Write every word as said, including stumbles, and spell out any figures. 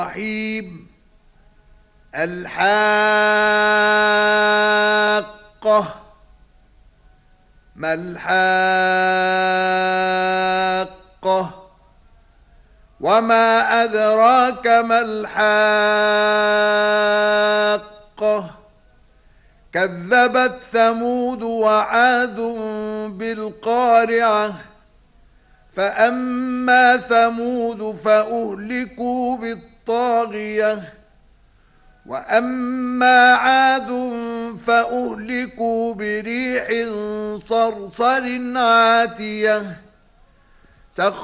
الرحيم. الحاقة. ما الحاقة وما أدراك ما الحاقة كذبت ثمود وعاد بالقارعة فأما ثمود فأهلكوا بالطاغية وأما عاد فأهلكوا بريح صرصر عاتية